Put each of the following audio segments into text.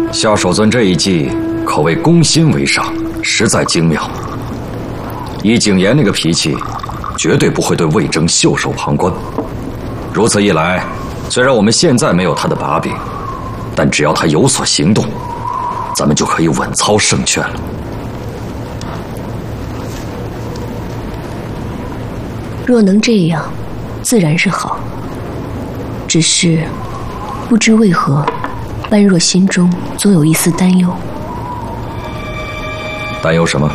夏守尊这一计可谓攻心为上，实在精妙。以景琰那个脾气，绝对不会对魏征袖手旁观。如此一来，虽然我们现在没有他的把柄，但只要他有所行动，咱们就可以稳操胜券了。 若能这样，自然是好。只是不知为何，般若心中总有一丝担忧。 担忧什么？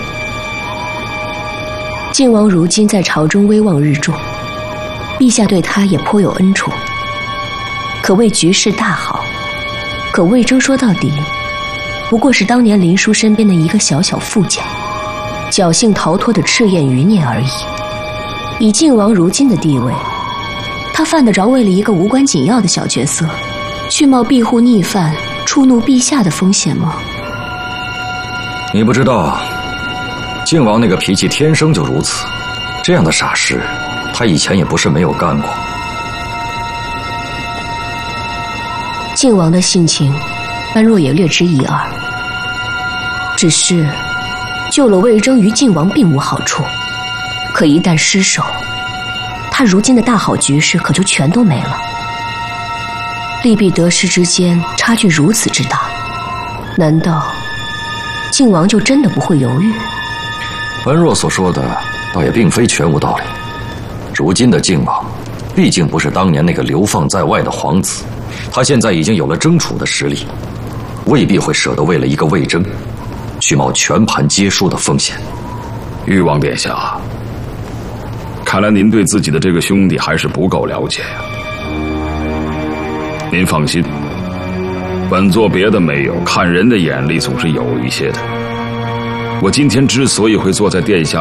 晋王如今在朝中威望日重，陛下对他也颇有恩宠，可谓局势大好。可魏征说到底，不过是当年林殊身边的一个小小副将，侥幸逃脱的赤焰余孽而已。以晋王如今的地位，他犯得着为了一个无关紧要的小角色，去冒庇护逆犯、触怒陛下的风险吗？ 你不知道，晋王那个脾气天生就如此，这样的傻事，他以前也不是没有干过。 晋王的性情，般若也略知一二。只是救了魏征于晋王并无好处，可一旦失手，他如今的大好局势可就全都没了。利弊得失之间差距如此之大，难道晋王就真的不会犹豫？ 般若所说的倒也并非全无道理。如今的晋王，毕竟不是当年那个流放在外的皇子，他现在已经有了争储的实力，未必会舍得为了一个魏征，去冒全盘皆输的风险。 誉王殿下，看来您对自己的这个兄弟还是不够了解呀。您放心，本座别的没有，看人的眼力总是有一些的。我今天之所以会坐在殿下